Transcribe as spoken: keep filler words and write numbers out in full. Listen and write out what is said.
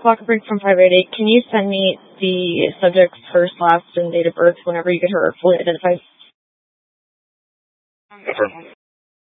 Lockerberg from five eight eight. Can you send me the subject's first, last, and date of birth whenever you get her fully identified? Affirm.